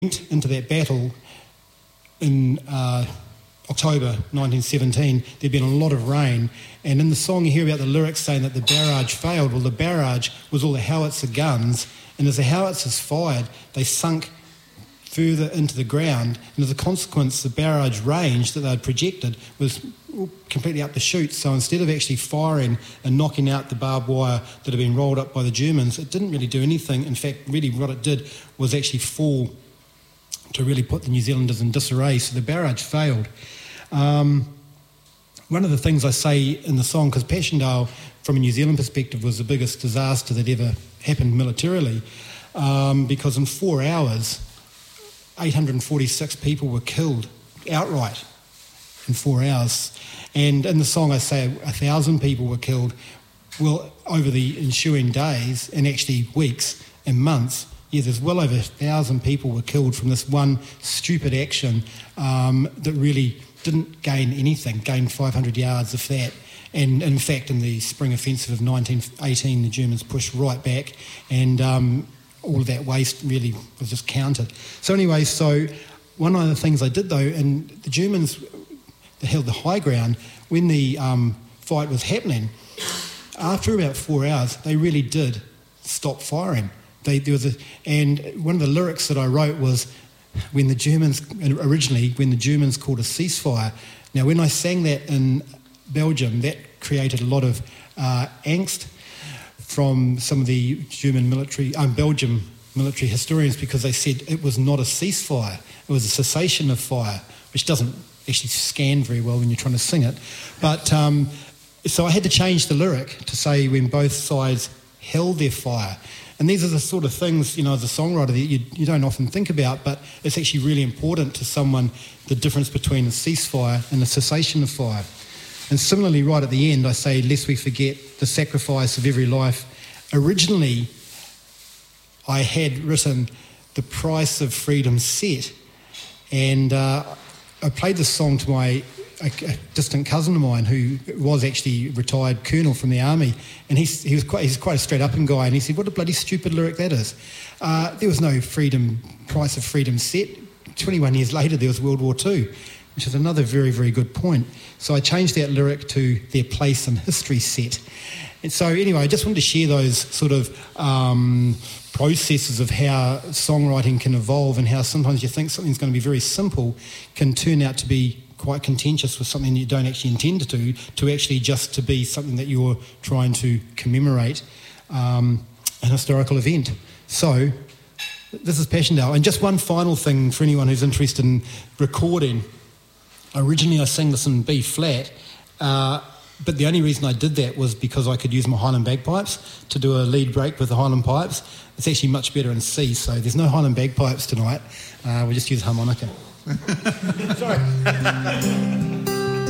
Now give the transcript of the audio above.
into that battle in October 1917, there'd been a lot of rain, and in the song you hear about the lyrics saying that the barrage failed. Well, the barrage was all the howitzer guns, and as the howitzers fired, they sunk further into the ground, and as a consequence, the barrage range that they'd projected was completely up the chute. So instead of actually firing and knocking out the barbed wire that had been rolled up by the Germans, it didn't really do anything. In fact, really what it did was actually fall to really put the New Zealanders in disarray. So the barrage failed. One of the things I say in the song, because Passchendaele, from a New Zealand perspective, was the biggest disaster that ever happened militarily, because in 4 hours, 846 people were killed outright in 4 hours. And in the song I say 1,000 people were killed. Well, over the ensuing days and actually weeks and months, there's well over 1,000 people were killed from this one stupid action that really didn't gain anything, gained 500 yards of that. And in fact, in the spring offensive of 1918, the Germans pushed right back, and all of that waste really was just counted. So anyway, one of the things I did though, and the Germans held the high ground when the fight was happening. After about 4 hours, they really did stop firing. And one of the lyrics that I wrote was when the Germans called a ceasefire. Now, when I sang that in Belgium, that created a lot of angst from some of the Belgium military historians, because they said it was not a ceasefire, it was a cessation of fire, which doesn't actually scan very well when you're trying to sing it. But so I had to change the lyric to say when both sides held their fire. And these are the sort of things, as a songwriter, that you don't often think about, but it's actually really important to someone, the difference between a ceasefire and a cessation of fire. And similarly, right at the end, I say, lest we forget the sacrifice of every life. Originally, I had written the price of freedom set, and I played this song to a distant cousin of mine who was actually a retired colonel from the army, and he's quite a straight-up guy, and he said, "What a bloody stupid lyric that is." There was no price of freedom set. 21 years later, there was World War II, which is another very, very good point. So I changed that lyric to their place in history set. And so anyway, I just wanted to share those sort of processes of how songwriting can evolve, and how sometimes you think something's going to be very simple can turn out to be quite contentious with something you don't actually intend to actually just to be something that you're trying to commemorate an historical event. So this is Passchendaele. And just one final thing for anyone who's interested in recording. Originally I sang this in B flat, but the only reason I did that was because I could use my Highland bagpipes to do a lead break with the Highland pipes. It's actually much better in C, so there's no Highland bagpipes tonight. We'll just use harmonica. Sorry.